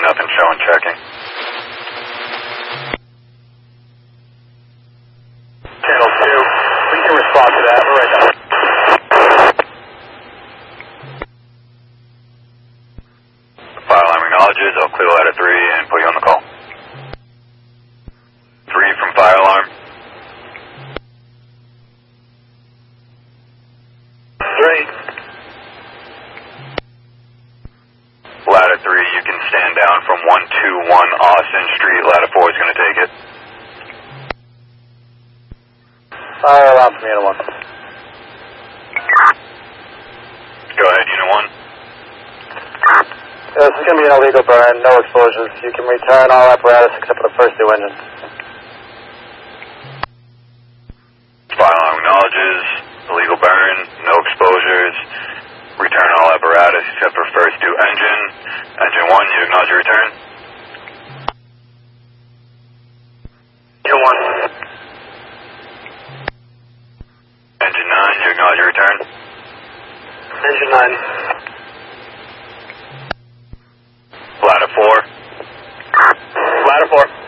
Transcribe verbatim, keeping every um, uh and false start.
nothing showing checking. Channel two, we can respond to that. We're right down. Fire alarm acknowledges. I'll clear ladder three and put you on the call. Three from fire alarm. Three. Ladder three, you can stand down from one two one Austin Street. Ladder four is going to take it. Fire alarm from unit one. Go ahead, unit one. Yeah, this is going to be an illegal burn, no explosions. You can return all apparatus except for the first two engines. Fire alarm acknowledges. Illegal burn, no exposures. Return all apparatus except for first two engine. Engine one, you acknowledge your return. Unit one. Engine nine, you acknowledge your return. Engine nine. Ladder four. Ladder four.